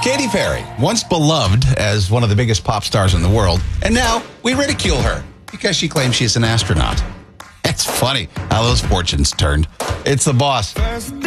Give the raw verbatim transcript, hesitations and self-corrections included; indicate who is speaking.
Speaker 1: Katy Perry, once beloved as one of the biggest pop stars in the world, and now we ridicule her because she claims she's an astronaut. It's funny how those fortunes turned. It's The Boss.